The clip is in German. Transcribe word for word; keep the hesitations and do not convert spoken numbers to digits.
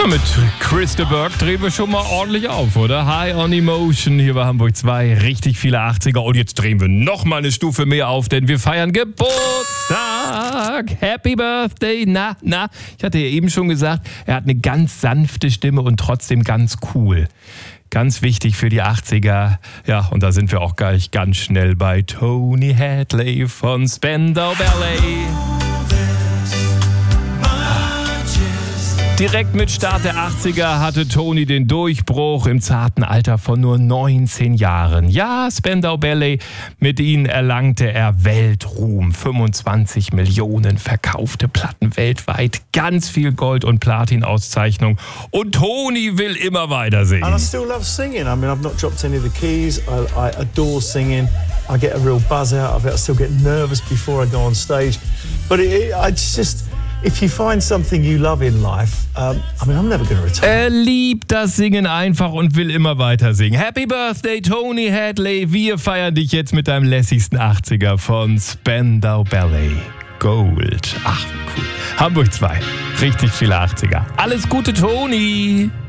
Ja, mit Chris de Burgh drehen wir schon mal ordentlich auf, oder? High on Emotion hier bei Hamburg zwei. Richtig viele achtziger. Und jetzt drehen wir noch mal eine Stufe mehr auf, denn wir feiern Geburtstag. Happy Birthday. Na, na. Ich hatte ja eben schon gesagt, er hat eine ganz sanfte Stimme und trotzdem ganz cool. Ganz wichtig für die achtziger. Ja, und da sind wir auch gleich ganz schnell bei Tony Hadley von Spandau Ballet. Direkt mit Start der achtziger hatte Tony den Durchbruch im zarten Alter von nur neunzehn Jahren. Ja, Spandau Ballet, mit ihnen erlangte er Weltruhm. fünfundzwanzig Millionen verkaufte Platten weltweit, ganz viel Gold- und Platin-Auszeichnung. Und Tony will immer weiter singen. And I still love singing. I mean, I've not dropped any of the keys. I, I adore singing. I get a real buzz out of it. I still get nervous before I go on stage. But it, it, I just... If you find something you love in life, um, I mean, I'm never going to retire. Er liebt das Singen einfach und will immer weiter singen. Happy Birthday, Tony Hadley. Wir feiern dich jetzt mit deinem lässigsten achtziger von Spandau Ballet. Gold. Ach, cool. Hamburg zwei. Richtig viele achtziger. Alles Gute, Tony.